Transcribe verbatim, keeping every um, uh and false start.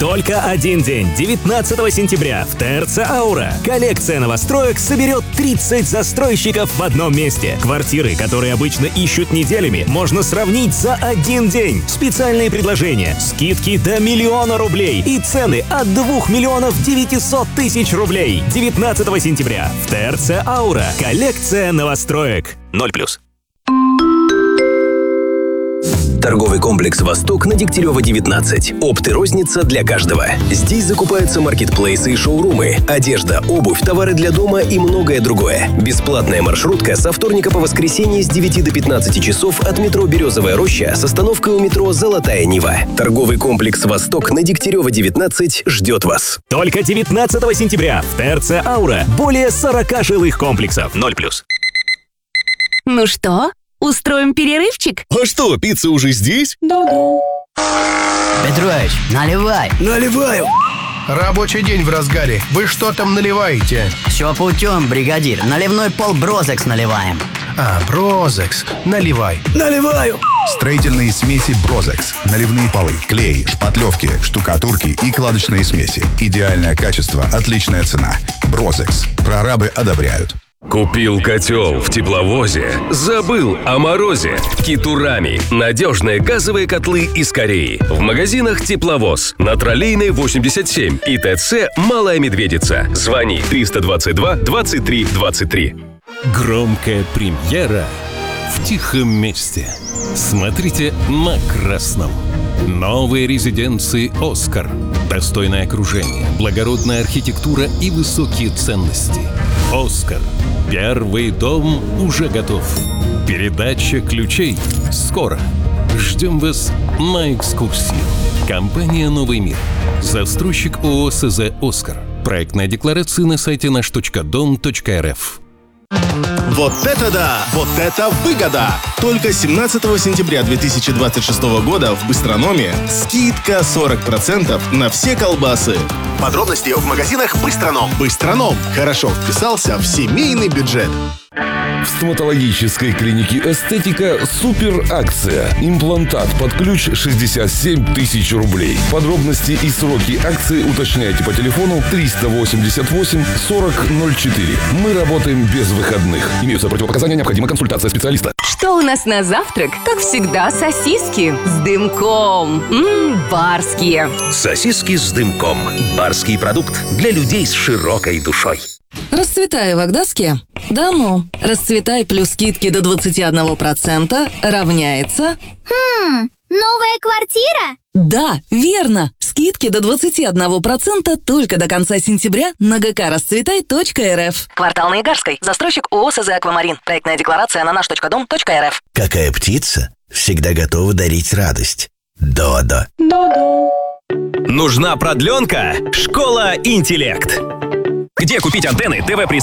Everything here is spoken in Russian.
Только один день, девятнадцатого сентября, в ТРЦ «Аура». Коллекция новостроек соберет тридцать застройщиков в одном месте. Квартиры, которые обычно ищут неделями, можно сравнить за один день. Специальные предложения, скидки до миллиона рублей и цены от двух миллионов девятисот тысяч рублей. девятнадцатого сентября в ТРЦ «Аура». Коллекция новостроек. ноль плюс. Торговый комплекс «Восток» на Дегтярева, девятнадцать. Опт и розница для каждого. Здесь закупаются маркетплейсы и шоурумы, одежда, обувь, товары для дома и многое другое. Бесплатная маршрутка со вторника по воскресенье с девяти до пятнадцати часов от метро «Березовая роща» с остановкой у метро «Золотая Нива». Торговый комплекс «Восток» на Дегтярева, девятнадцать ждет вас. Только девятнадцатого сентября в ТРЦ «Аура» более сорока жилых комплексов. ноль плюс. Ну что? Устроим перерывчик? А что, пицца уже здесь? Да-да. Петрович, наливай. Наливаю. Рабочий день в разгаре. Вы что там наливаете? Все путем, бригадир. Наливной пол Брозекс наливаем. А, Брозекс. Наливай. Наливаю. Строительные смеси Брозекс. Наливные полы, клей, шпатлевки, штукатурки и кладочные смеси. Идеальное качество, отличная цена. Брозекс. Прорабы одобряют. Купил котел в тепловозе, забыл о морозе. Китурами. Надежные газовые котлы из Кореи. В магазинах «Тепловоз» на Троллейной восемьдесят семь и ТЦ «Малая Медведица». Звони триста двадцать два двадцать три двадцать три. Громкая премьера в тихом месте. Смотрите на красном. Новые резиденции «Оскар». Достойное окружение, благородная архитектура и высокие ценности. «Оскар». Первый дом уже готов. Передача ключей скоро. Ждем вас на экскурсию. Компания «Новый мир». Застройщик ООО СЗ «Оскар». Проектная декларация на сайте наш точка дом точка рф. Вот это да! Вот это выгода! Только семнадцатого сентября две тысячи двадцать шестого года в Быстрономе скидка сорок процентов на все колбасы. Подробности в магазинах «Быстроном». Быстроном хорошо вписался в семейный бюджет. В стоматологической клинике «Эстетика» супер акция. Имплантат под ключ шестьдесят семь тысяч рублей. Подробности и сроки акции уточняйте по телефону триста восемьдесят восемь сорок ноль четыре. Мы работаем без выходных. Имеются противопоказания, необходима консультация специалиста. Что у нас на завтрак? Как всегда, сосиски с дымком. Ммм, барские. Сосиски с дымком. Барский продукт для людей с широкой душой. Расцветай в Агдаске. Да ну, расцветай плюс скидки до двадцати одного процента равняется... Хм, новая квартира? Да, верно. Скидки до двадцати одного процента только до конца сентября на гэ ка расцветай точка эр эф. Квартал на Игарской. Застройщик ООО СЗ «Аквамарин». Проектная декларация на наш точка дом точка эр эф. Какая птица всегда готова дарить радость? Додо. Додо. Нужна продленка? Школа «Интеллект». Где купить антенны ТВ